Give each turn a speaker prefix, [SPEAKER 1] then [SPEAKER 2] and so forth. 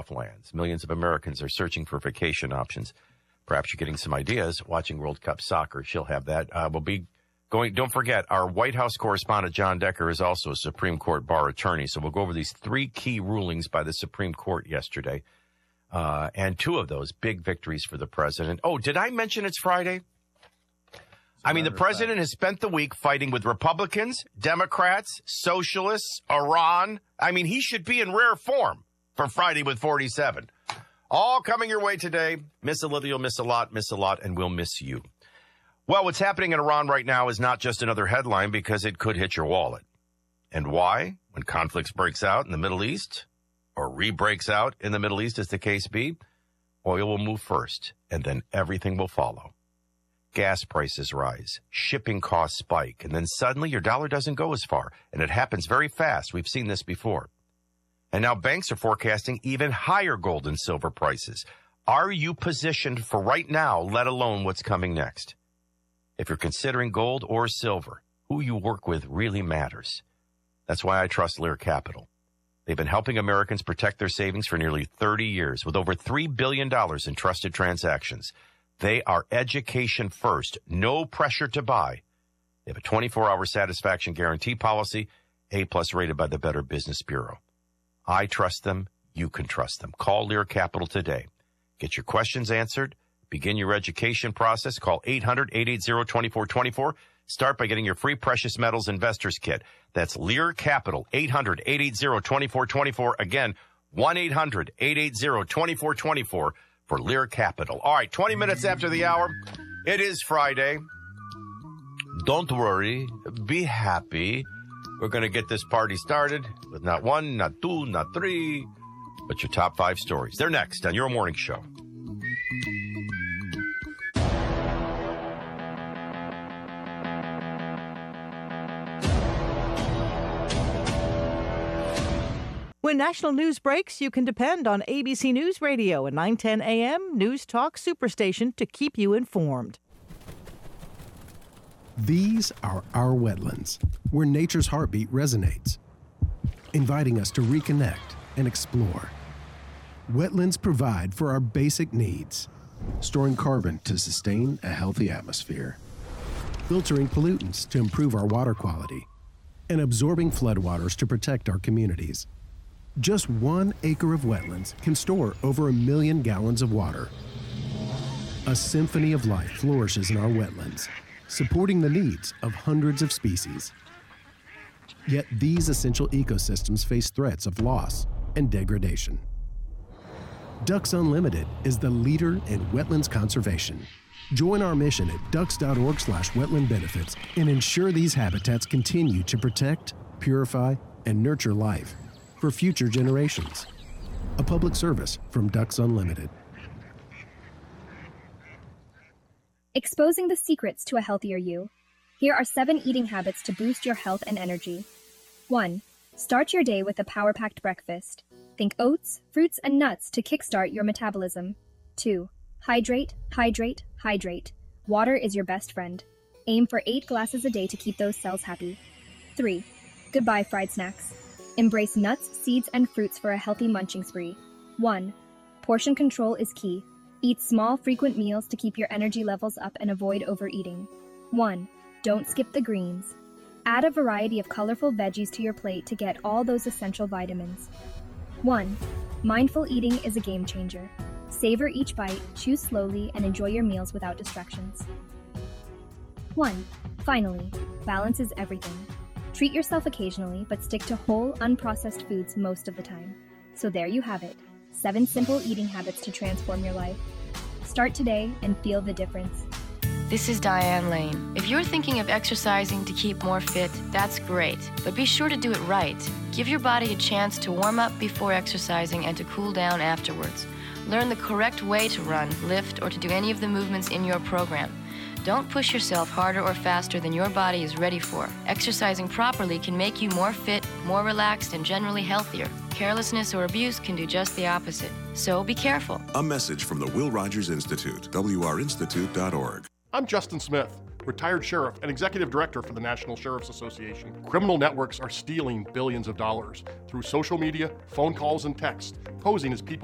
[SPEAKER 1] playoff lands. Millions of Americans are searching for vacation options. Perhaps you're getting some ideas watching World Cup soccer. She'll have that. We'll be going. Don't forget, our White House correspondent, John Decker, is also a Supreme Court bar attorney. So we'll go over these 3 key rulings by the Supreme Court yesterday. And 2 of those big victories for the president. Oh, did I mention it's Friday? I mean, the president has spent the week fighting with Republicans, Democrats, socialists, Iran. I mean, he should be in rare form for Friday with 47. All coming your way today. Miss Olivia, you'll miss a lot, and we'll miss you. Well, what's happening in Iran right now is not just another headline because it could hit your wallet. And why? When conflicts breaks out in the Middle East, or re-breaks out in the Middle East as the case be, oil will move first, and then everything will follow. Gas prices rise, shipping costs spike, and then suddenly your dollar doesn't go as far, and it happens very fast. We've seen this before. And now banks are forecasting even higher gold and silver prices. Are you positioned for right now, let alone what's coming next? If you're considering gold or silver, who you work with really matters. That's why I trust Lear Capital. They've been helping Americans protect their savings for nearly 30 years with over $3 billion in trusted transactions. They are education first, no pressure to buy. They have a 24-hour satisfaction guarantee policy, A+ rated by the Better Business Bureau. I trust them. You can trust them. Call Lear Capital today. Get your questions answered. Begin your education process. Call 800-880-2424. Start by getting your free precious metals investors kit. That's Lear Capital, 800-880-2424. Again, 1-800-880-2424 for Lear Capital. All right, 20 minutes after the hour. It is Friday. Don't worry. Be happy. We're going to get this party started with not 1, not 2, not 3, but your top 5 stories. They're next on your morning show.
[SPEAKER 2] When national news breaks, you can depend on ABC News Radio and 910 AM News Talk Superstation to keep you informed.
[SPEAKER 3] These are our wetlands, where nature's heartbeat resonates, inviting us to reconnect and explore. Wetlands provide for our basic needs, storing carbon to sustain a healthy atmosphere, filtering pollutants to improve our water quality, and absorbing floodwaters to protect our communities. Just 1 acre of wetlands can store over 1 million gallons of water. A symphony of life flourishes in our wetlands, supporting the needs of hundreds of species. Yet these essential ecosystems face threats of loss and degradation. Ducks Unlimited is the leader in wetlands conservation. Join our mission at ducks.org/wetland benefits and ensure these habitats continue to protect, purify, and nurture life for future generations. A public service from Ducks Unlimited.
[SPEAKER 4] Exposing the secrets to a healthier you. Here are 7 eating habits to boost your health and energy. 1. Start your day with a power-packed breakfast. Think oats, fruits, and nuts to kickstart your metabolism. 2. Hydrate, hydrate, hydrate. Water is your best friend. Aim for 8 glasses a day to keep those cells happy. 3. Goodbye fried snacks. Embrace nuts, seeds, and fruits for a healthy munching spree. 1. Portion control is key. Eat small, frequent meals to keep your energy levels up and avoid overeating. 1. Don't skip the greens. Add a variety of colorful veggies to your plate to get all those essential vitamins. 1. Mindful eating is a game changer. Savor each bite, chew slowly, and enjoy your meals without distractions. 1. Finally, balance is everything. Treat yourself occasionally, but stick to whole, unprocessed foods most of the time. So there you have it. 7 simple eating habits to transform your life. Start today and feel the difference.
[SPEAKER 5] This is Diane Lane. If you're thinking of exercising to keep more fit, that's great. But be sure to do it right. Give your body a chance to warm up before exercising and to cool down afterwards. Learn the correct way to run, lift, or to do any of the movements in your program. Don't push yourself harder or faster than your body is ready for. Exercising properly can make you more fit, more relaxed, and generally healthier. Carelessness or abuse can do just the opposite. So be careful.
[SPEAKER 6] A message from the Will Rogers Institute, wrinstitute.org.
[SPEAKER 7] I'm Justin Smith, retired sheriff and executive director for the National Sheriff's Association. Criminal networks are stealing billions of dollars through social media, phone calls, and text, posing as people